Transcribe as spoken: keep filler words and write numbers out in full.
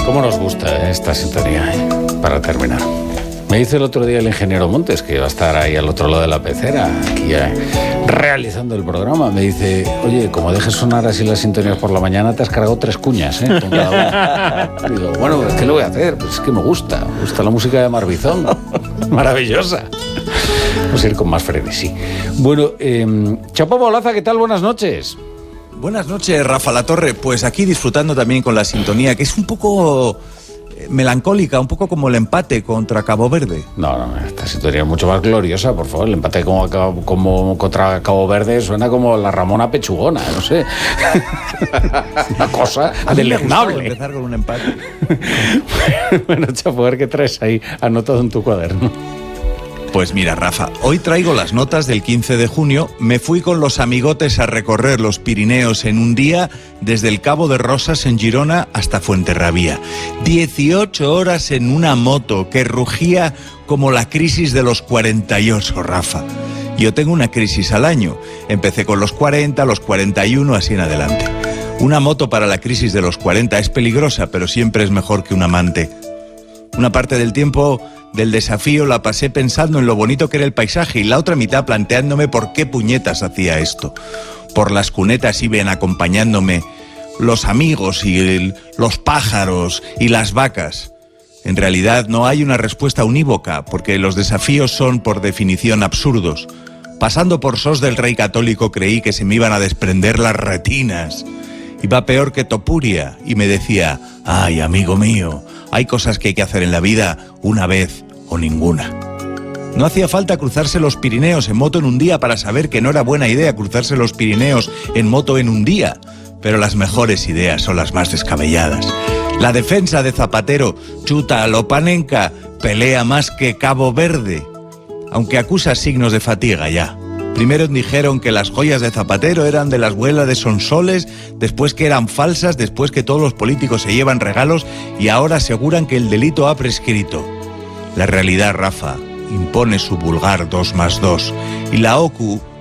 ¿Cómo nos gusta esta sintonía, eh? Para terminar? Me dice el otro día el ingeniero Montes, que va a estar ahí al otro lado de la pecera, aquí ya, realizando el programa. Me dice, oye, como dejes sonar así las sintonías por la mañana, te has cargado tres cuñas, ¿eh? Con cada una. Digo, bueno, ¿qué le voy a hacer? Pues es que me gusta. Me gusta la música de Marbizón. Maravillosa. Vamos a ir con más frenesí. Bueno, eh, Chapa Bolaza, ¿qué tal? Buenas noches. Buenas noches, Rafa Latorre. Pues aquí disfrutando también con la sintonía, que es un poco melancólica, un poco como el empate contra Cabo Verde. No, no, esta sintonía es mucho más gloriosa, por favor. El empate como, como contra Cabo Verde suena como la Ramona Pechugona, no sé. Una cosa deleznable. Empezar con un empate. Bueno, Chapo, a ver qué traes ahí anotado en tu cuaderno. Pues mira, Rafa, hoy traigo las notas del quince de junio. Me fui con los amigotes a recorrer los Pirineos en un día, desde el Cabo de Rosas en Girona hasta Fuenterrabía. dieciocho horas en una moto que rugía como la crisis de los cuarenta y ocho, Rafa. Yo tengo una crisis al año. Empecé con los cuarenta, los cuarenta y uno, así en adelante. Una moto para la crisis de los cuarenta es peligrosa, pero siempre es mejor que un amante. Una parte del tiempo del desafío la pasé pensando en lo bonito que era el paisaje y la otra mitad planteándome por qué puñetas hacía esto. Por las cunetas iban acompañándome los amigos y el, los pájaros y las vacas. En realidad no hay una respuesta unívoca, porque los desafíos son por definición absurdos. Pasando por Sos del Rey Católico creí que se me iban a desprender las retinas. Iba peor que Topuria y me decía, ay, amigo mío, hay cosas que hay que hacer en la vida una vez o ninguna. No hacía falta cruzarse los Pirineos en moto en un día para saber que no era buena idea cruzarse los Pirineos en moto en un día, pero las mejores ideas son las más descabelladas. La defensa de Zapatero, chuta a Lopanenka, pelea más que Cabo Verde, aunque acusa signos de fatiga ya. Primero dijeron que las joyas de Zapatero eran de las abuelas de Sonsoles, después que eran falsas, después que todos los políticos se llevan regalos y ahora aseguran que el delito ha prescrito. La realidad, Rafa, impone su vulgar dos más dos y la OCU